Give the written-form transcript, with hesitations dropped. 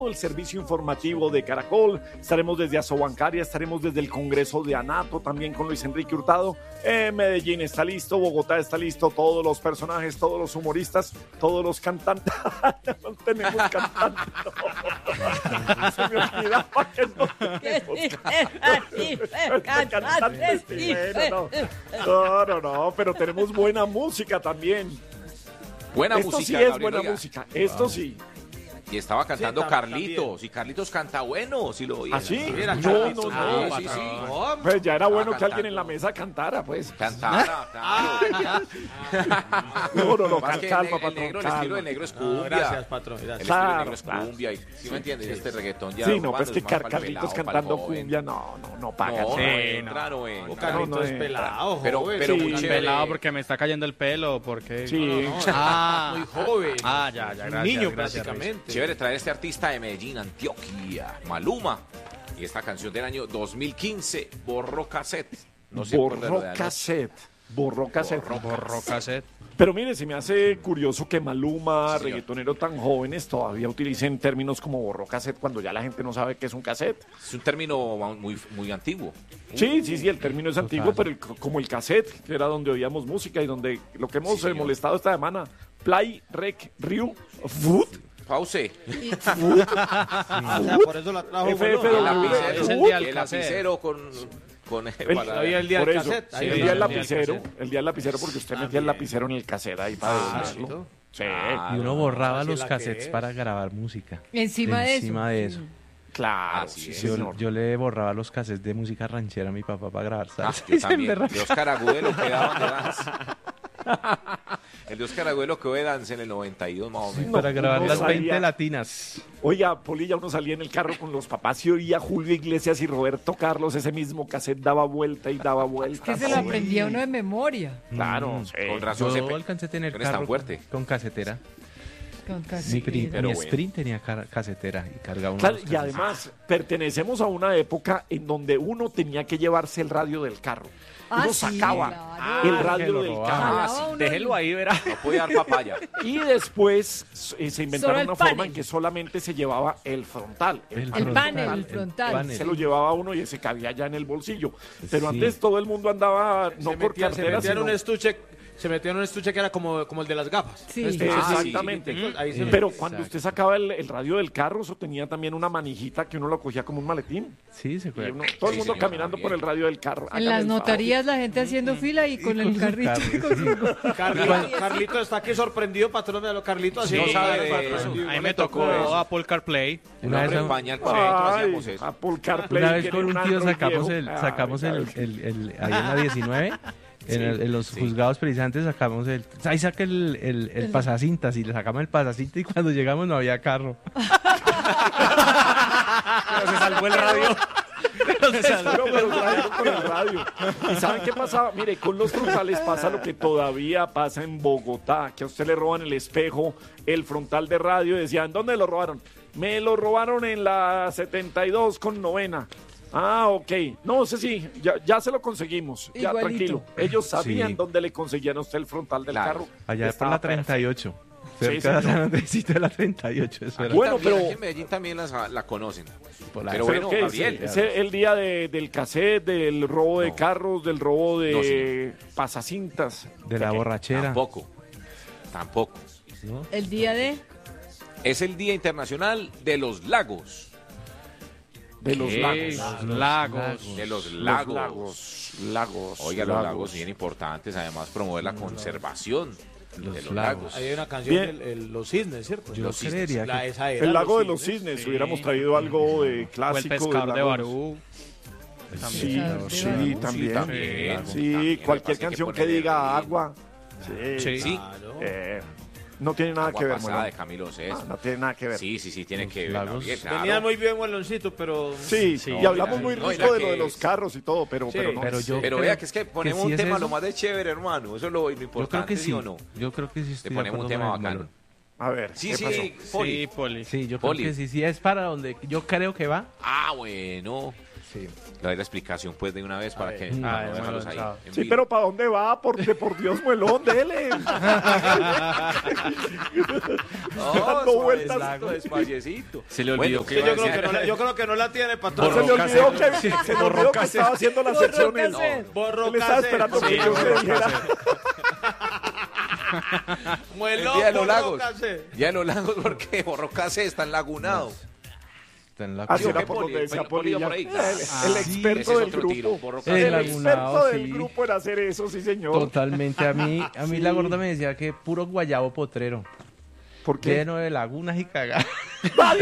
el servicio informativo de Caracol, estaremos desde Asobancaria, estaremos desde el Congreso de Anato, también con Luis Enrique Hurtado. Medellín está listo, Bogotá está listo, todos los personajes, todos los humoristas, todos los cantantes. No tenemos cantantes. No. Se me olvidaba que no tenemos cantantes. No, pero tenemos buena música también. Buena Esto música, sí es Gabriel, buena oiga. música, esto sí. Y estaba cantando Sí, Carlitos, también. y Carlitos canta bueno, si lo oía. ¿Ah, sí? Mira, No, Carlitos, no. Sí, sí. Pues ya era bueno que cantando. alguien en la mesa cantara, pues. Cantara, claro. No, Más que calma, el negro, el patrón, estilo del negro es No, cumbia. gracias, patrón. El Gracias. estilo del Claro, negro es claro. cumbia. ¿Sí me entiendes? Este reggaetón ya Sí, no, urbano pues que es más pa'l Carlitos pelado, cantando pa'l joven. cumbia, no paga. No, Sí, entra, no O entra. Carlitos no, es pelado, Pero joven. sí. muy chévere. Pelado porque me está cayendo el pelo, porque... Sí. Ah, muy joven. ya, gracias. Niño, gracias, prácticamente. Chévere traer a este artista de Medellín, Antioquia, Maluma. Y esta canción del año 2015, Borró Cassette. No se acuerda de lo de anoche. Borró cassette. Borró cassette. Pero mire, se me hace curioso que Maluma, Sí, señor. reggaetonero tan jóvenes, todavía utilicen términos como borró cassette cuando ya la gente no sabe qué es un cassette. Es un término muy antiguo. Sí, el término es antiguo, pero como el cassette, que era donde oíamos música y donde lo que hemos Sí, señor. molestado esta semana, play, rec, riu, food, Pause. O sea, por eso la trajo. FF, bueno. El W, lapicero, es el día del el cassette. lapicero con Había el día por del eso, cassette. Ahí el está. día del el día del lapicero, cassette. el día del lapicero porque usted metía el lapicero en el cassette ahí para decirlo. Sí, Y uno borraba así es los la que cassettes es. para grabar música. Encima de eso. Encima de eso. claro, Así sí, es. señor. Yo le borraba los cassettes de música ranchera a mi papá para grabar salsa. Yo también. De Oscar Agudelo que daban de danza. El de Oscar Agudelo que de danza en el 92 más o menos. Para grabar no las sabía. 20 latinas. Oiga, Polilla, uno salía en el carro con los papás y oía Julio Iglesias y Roberto Carlos, ese mismo cassette daba vuelta y daba vuelta. Que se lo aprendía uno de memoria. Claro, sí. Con razón Yo se alcancé a tener no eres tan carro fuerte. con casetera. Con Mi, casi. pero mi bueno. Sprint tenía casetera y cargaba uno Claro, de los y cassettes. además pertenecemos a una época en donde uno tenía que llevarse el radio del carro. Ah, Uno sí, sacaba claro. el que radio lo del robaba. carro. Jalaba uno Déjelo ahí, verá. no podía dar papaya. Y después se inventaron Solo el una forma panel. en que solamente se llevaba el frontal. El El frontal, panel, el el frontal. panel. Se lo llevaba uno y se cabía ya en el bolsillo. Pero Sí. antes todo el mundo andaba, no Se por metía cartera, en sino... un estuche. Se metió en un estuche que era como el de las gafas. Sí. Un estuche Exactamente. chiquitico, ahí se Pero metía. cuando usted sacaba el radio del carro, eso tenía también una manijita que uno lo cogía como un maletín. Sí, se Y fue. uno- todo el Sí, mundo señor, caminando también. por el radio del carro. En Hágame las el favor. notarías la gente haciendo fila y con el su carrito. carro, Carlito está aquí sorprendido, patrón. Mira, Carlito así. No sabe de patrón. eso. A mí me tocó Apple CarPlay. Una Una vez, España al correcto Ay, hacíamos eso. Apple CarPlay. una vez tiene con un tío Android sacamos viejo. sacamos Ay, ahí en la 19, en los juzgados precisamente sacamos ahí saca el pasacintas y le sacamos el pasacintas y cuando llegamos no había carro. Pero se salvó el radio. Pero se salieron con el radio. ¿Y saben qué pasaba? Mire, con los frontales pasa lo que todavía pasa en Bogotá, que a usted le roban el espejo, el frontal de radio, y decían, ¿dónde lo robaron? Me lo robaron en la 72 con novena. Ah, ok. No sé si, ya se lo conseguimos. Ya, Igualito. tranquilo. Ellos sabían Sí. dónde le conseguían a usted el frontal del Claro. carro. Allá por Estaba la 38. Sí, Cerca de señor. San Andresito de la 38. Eso era. Bueno, También, pero- aquí en Medellín también la conocen. Por la- Pero ¿Pero bueno, qué es? Gabriel. ¿Es el día del cassette, del robo de No. carros, del robo No, de pasacintas? de la borrachera. Tampoco. ¿no? El día de. Es el Día Internacional de los Lagos. De los ¿Qué? lagos. Lagos. De los Los lagos. lagos. Oiga, los lagos bien importantes. Además, promover la conservación de los lagos. Ahí hay una canción, Bien. Los Cisnes, ¿cierto? Yo Los cisnes. creería que Esa era, El lago de los cisnes. Hubiéramos traído algo de O el clásico. pescador del de lago Barú. Sí, Pescador de sí, Barú. también. también. Sí, También, cualquier lo que pasa es que canción que ponerle diga ritmo. agua. Sí. Sí. Claro. No tiene nada Agua que ver, pasada Molón. de Camilo Sesto. No tiene nada que ver. Sí, tiene que ver. lagos. Gabriel, claro. Venía muy bien Hueloncito, pero... Sí, Sí. y hablamos muy No, rico mira de lo que de los es- carros y todo, pero, Sí, pero no. pero es- yo Pero creo vea que es que ponemos sí un es tema eso. lo más de chévere, hermano. Eso es lo Yo creo importante, que ¿sí sí. o no? Yo creo que sí estoy Le de ponemos un acuerdo tema con el bacano. Malón. A ver, Sí, ¿qué pasó? sí, Poli. Sí, Poli. Sí, yo creo Poli. que sí. Si es para donde yo creo que va, Ah, bueno. Sí. Le doy la explicación pues de una vez para que ver. para no dejarlos ahí. chao. en Sí, vilo. pero ¿para dónde va? Por Dios, muelón, dele. No, dando vueltas. suavecito, despaciecito. Se le Bueno, olvidó Sí, que yo creo que no la tiene, patrón. Se le Borró olvidó cassette. que, se le olvidó que estaba haciendo las Borró secciones. cassette. Borró Él estaba cassette. esperando que Sí, yo se borró dijera. Muelón, El día de los borró lagos. cassette. Ya en los lagos porque borró cassette, está enlagunado. Está en la Así ¿Qué era por Poli? donde decía Polillo por Polilla. ahí. El Ese experto es del otro tiro, grupo. borró El cassette. lagunado, experto del sí. grupo en hacer eso, sí, señor. Totalmente. A mí la gorda me decía que puro guayabo potrero. ¿Por qué? Lleno de lagunas y cagadas.